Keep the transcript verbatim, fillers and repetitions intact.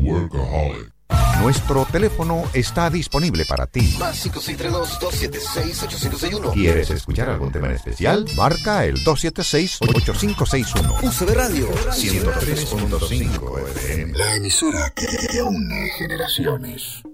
workaholic. Nuestro teléfono está disponible para ti. Más cinco seis tres dos, dos siete seis, ocho cinco seis uno. ¿Quieres escuchar algún tema en especial? Marca el dos siete seis, ocho cinco seis uno. U C B Radio ciento tres punto cinco F M. La emisora que une generaciones.